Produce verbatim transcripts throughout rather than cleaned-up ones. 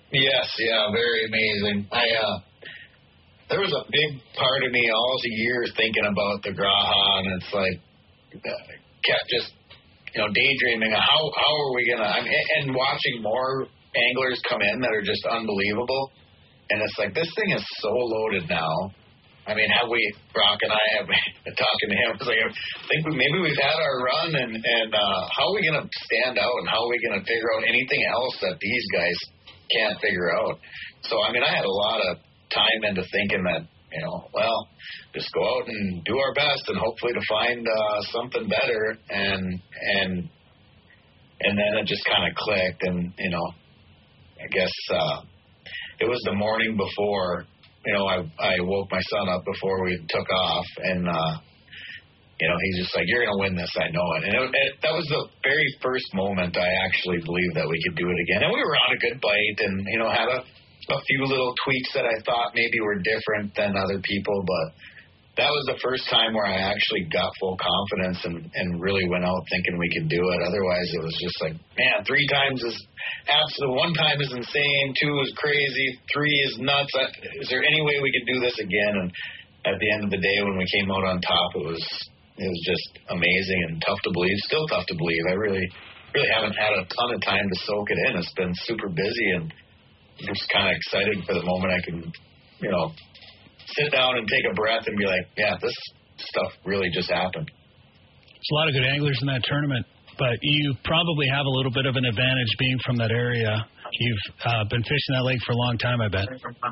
Yes, yeah, very amazing. I uh, there was a big part of me all the years thinking about the Graha, and it's like uh, kept just you know daydreaming of how how are we gonna I mean, and watching more anglers come in that are just unbelievable, and it's like this thing is so loaded now. I mean, have we, Brock and I have been talking to him, it's like, I think we, maybe we've had our run, and, and uh, how are we going to stand out, and how are we going to figure out anything else that these guys can't figure out? So, I mean, I had a lot of time into thinking that, you know, well, just go out and do our best, and hopefully to find uh, something better, and, and, and then it just kind of clicked, and, you know, I guess uh, it was the morning before. You know, I I woke my son up before we took off, and, uh, you know, he's just like, you're going to win this, I know it. And it, it, that was the very first moment I actually believed that we could do it again. And we were on a good bite and, you know, had a, a few little tweaks that I thought maybe were different than other people, but that was the first time where I actually got full confidence and, and really went out thinking we could do it. Otherwise, it was just like, man, three times is absolute. One time is insane. Two is crazy. Three is nuts. Is there any way we could do this again? And at the end of the day, when we came out on top, it was it was just amazing and tough to believe. Still tough to believe. I really, really haven't had a ton of time to soak it in. It's been super busy, and I'm just kind of excited for the moment I can, you know, sit down and take a breath and be like, yeah, this stuff really just happened. There's a lot of good anglers in that tournament, but you probably have a little bit of an advantage being from that area. You've uh, been fishing that lake for a long time, I bet.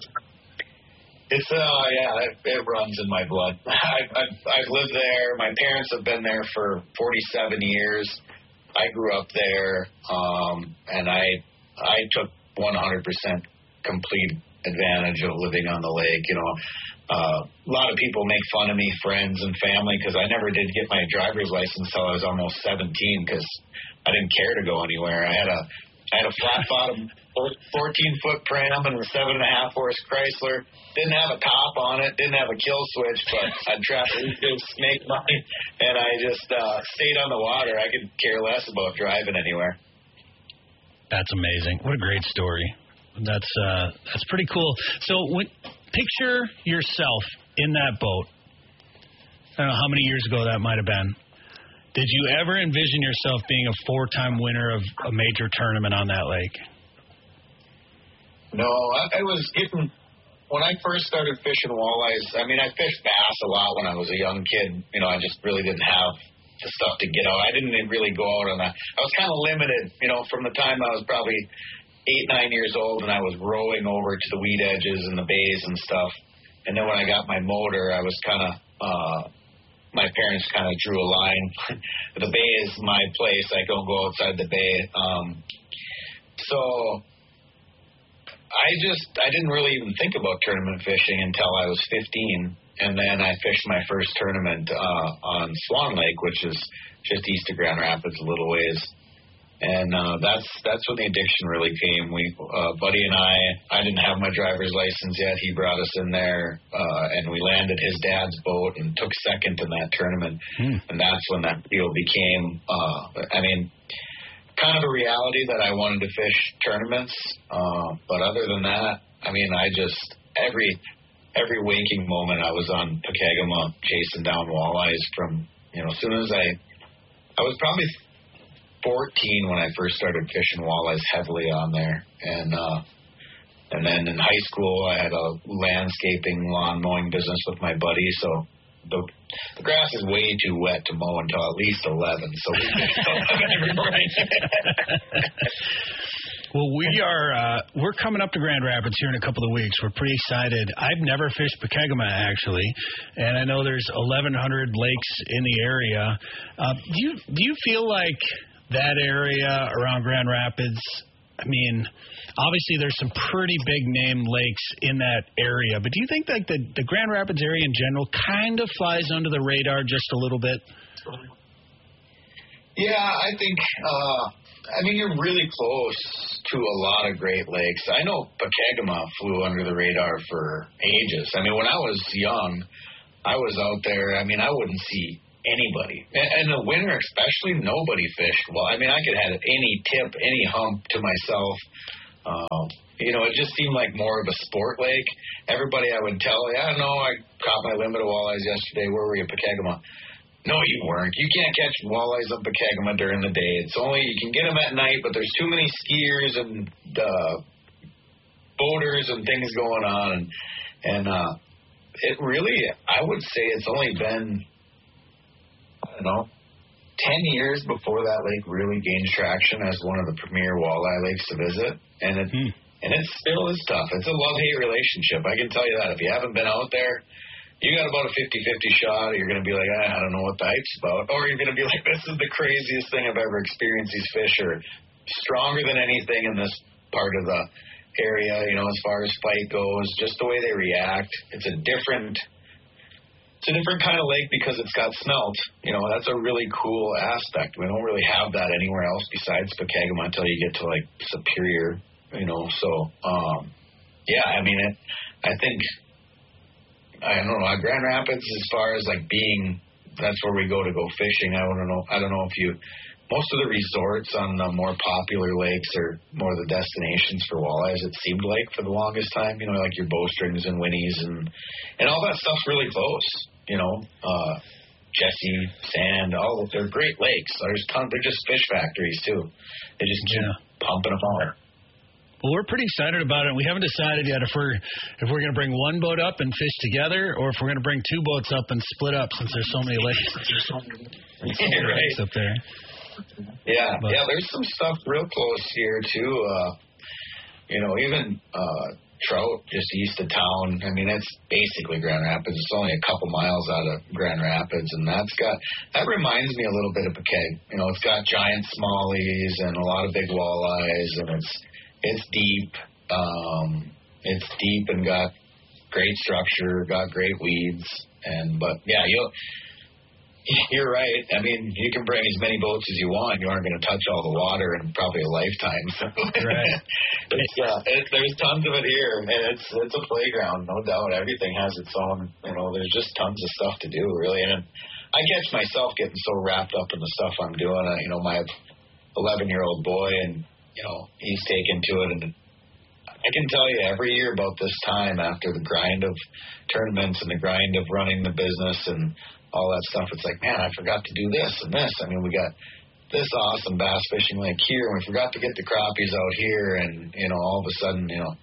It's, uh, yeah, it, it runs in my blood. I've, I've, I've lived there. My parents have been there for forty-seven years. I grew up there, um, and I I took one hundred percent complete advantage of living on the lake. You know, uh, a lot of people make fun of me, friends and family, because I never did get my driver's license until I was almost seventeen, because I didn't care to go anywhere. I had a I had a flat bottom fourteen foot pram and a seven and a half horse Chrysler. Didn't have a top on it. Didn't have a kill switch, but I'd travel snake money, and I just uh, stayed on the water. I could care less about driving anywhere. That's amazing. What a great story. That's uh, that's pretty cool. So when, picture yourself in that boat. I don't know how many years ago that might have been. Did you ever envision yourself being a four-time winner of a major tournament on that lake? No, I, I was getting, when I first started fishing walleyes, I mean, I fished bass a lot when I was a young kid. You know, I just really didn't have the stuff to get out. I didn't really go out on that. I was kind of limited, you know, from the time I was probably eight, nine years old, and I was rowing over to the weed edges and the bays and stuff. And then when I got my motor, I was kind of, uh, my parents kind of drew a line. The bay is my place. I don't go outside the bay. Um, so I just, I didn't really even think about tournament fishing until I was fifteen. And then I fished my first tournament uh, on Swan Lake, which is just east of Grand Rapids, a little ways. And uh, that's that's when the addiction really came. We, uh, Buddy and I, I didn't have my driver's license yet. He brought us in there, uh, and we landed his dad's boat and took second in that tournament. Hmm. And that's when that deal became, uh, I mean, kind of a reality that I wanted to fish tournaments. Uh, but other than that, I mean, I just, every every waking moment I was on Pokegama chasing down walleyes from, you know, as soon as I, I was probably fourteen when I first started fishing walleyes heavily on there, and uh, and then in high school I had a landscaping lawn mowing business with my buddy. So the the grass is way too wet to mow until at least eleven. So we fished every morning. Well, we are uh, we're coming up to Grand Rapids here in a couple of weeks. We're pretty excited. I've never fished Pokegama, actually, and I know there's eleven hundred lakes in the area. Uh, do you do you feel like that area around Grand Rapids, I mean, obviously there's some pretty big name lakes in that area, but do you think like the, the Grand Rapids area in general kind of flies under the radar just a little bit? Yeah, I think, uh, I mean, you're really close to a lot of Great Lakes. I know Pokegama flew under the radar for ages. I mean, when I was young, I was out there, I mean, I wouldn't see anybody. In the winter especially, nobody fished well. I mean, I could have any tip, any hump to myself. Um, you know, it just seemed like more of a sport lake. Everybody I would tell, yeah, no, I caught my limit of walleyes yesterday. Where were you, Pekegama? No, you weren't. You can't catch walleyes up Pekegama during the day. It's only, you can get them at night, but there's too many skiers and uh, boaters and things going on. And, and uh, it really, I would say it's only been, I don't know, ten years before that lake really gained traction as one of the premier walleye lakes to visit. And it, hmm. and it still is tough. It's a love-hate relationship. I can tell you that. If you haven't been out there, you got about a fifty-fifty shot. You're going to be like, ah, I don't know what the hype's about. Or you're going to be like, this is the craziest thing I've ever experienced. These fish are stronger than anything in this part of the area, you know, as far as fight goes, just the way they react. It's a different, it's a different kind of lake because it's got smelt. You know, that's a really cool aspect. We don't really have that anywhere else besides Pekegama until you get to, like, Superior, you know. So, um, yeah, I mean, it, I think, I don't know, Grand Rapids, as far as, like, being, that's where we go to go fishing. I don't know, I don't know if you, most of the resorts on the more popular lakes are more the destinations for walleyes, it seemed like, for the longest time. You know, like your Bowstrings and Winnies and, and all that stuff's really close, you know. Uh, Jesse, Sand, all they're great lakes. There's tons, they're just fish factories, too. They just keep yeah. pumping them out. Well, we're pretty excited about it. We haven't decided yet if we're if we're going to bring one boat up and fish together, or if we're going to bring two boats up and split up, since there's so many lakes. There's so many yeah, lakes right. up there. Yeah, but, yeah. There's some stuff real close here too. Uh, you know, even uh, Trout, just east of town. I mean, it's basically Grand Rapids. It's only a couple miles out of Grand Rapids, and that's got that reminds me a little bit of Pekeg. You know, it's got giant smallies and a lot of big walleyes, and it's it's deep. Um, it's deep and got great structure, got great weeds, and but yeah, you'll. You're right. I mean, you can bring as many boats as you want. You aren't going to touch all the water in probably a lifetime. So right. it's, uh, it, there's tons of it here, and it's it's a playground, no doubt. Everything has its own. You know, there's just tons of stuff to do, really. And I catch myself getting so wrapped up in the stuff I'm doing. Uh, you know, my eleven-year-old boy, and you know, he's taken to it, and I can tell you every year about this time, after the grind of tournaments and the grind of running the business and all that stuff, it's like, man, I forgot to do this and this. I mean, we got this awesome bass fishing lake here, and we forgot to get the crappies out here, and, you know, all of a sudden, you know,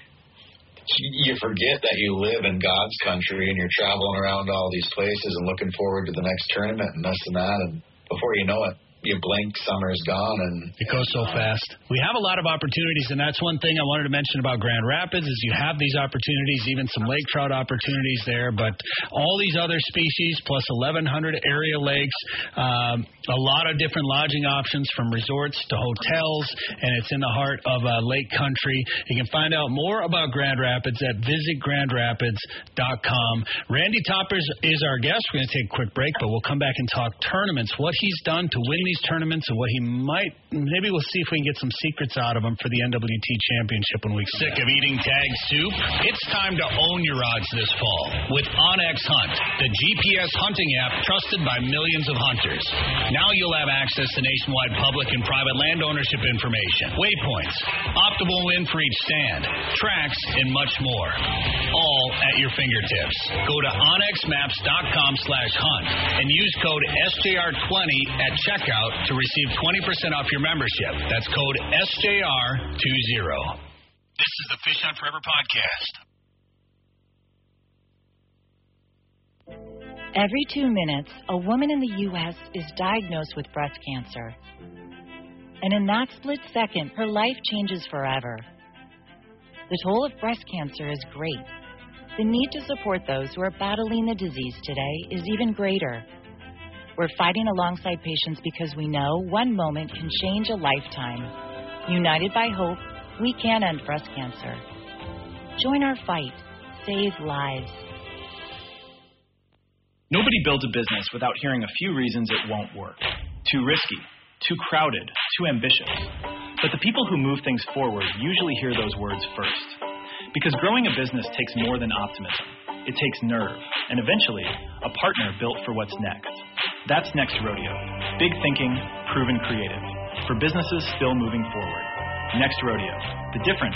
you forget that you live in God's country, and you're traveling around all these places and looking forward to the next tournament and this and that, and before you know it, you blink, summer's gone, and it goes so fast. We have a lot of opportunities, and that's one thing I wanted to mention about Grand Rapids is you have these opportunities, even some lake trout opportunities there, but all these other species plus eleven hundred area lakes, um, a lot of different lodging options from resorts to hotels, and it's in the heart of uh, lake country. You can find out more about Grand Rapids at visit grand rapids dot com. Randy Toppers is our guest. We're going to take a quick break, but we'll come back and talk tournaments, what he's done to win these tournaments, and what he might, maybe we'll see if we can get some secrets out of him for the N W T Championship when we come Sick back. of eating tag soup? It's time to own your odds this fall with OnX Hunt, the G P S hunting app trusted by millions of hunters. Now you'll have access to nationwide public and private land ownership information, waypoints, optimal win for each stand, tracks, and much more. All at your fingertips. Go to onx maps dot com slash hunt and use code S J R twenty at checkout to receive twenty percent off your membership. That's code S J R twenty. This is the Fish Hunt Forever podcast. Every two minutes, a woman in the U S is diagnosed with breast cancer. And in that split second, her life changes forever. The toll of breast cancer is great. The need to support those who are battling the disease today is even greater. We're fighting alongside patients because we know one moment can change a lifetime. United by hope, we can end breast cancer. Join our fight. Save lives. Nobody builds a business without hearing a few reasons it won't work. Too risky, too crowded, too ambitious. But the people who move things forward usually hear those words first. Because growing a business takes more than optimism. It takes nerve, and eventually, a partner built for what's next. That's Next Rodeo. Big thinking, proven creative. For businesses still moving forward. Next Rodeo. The difference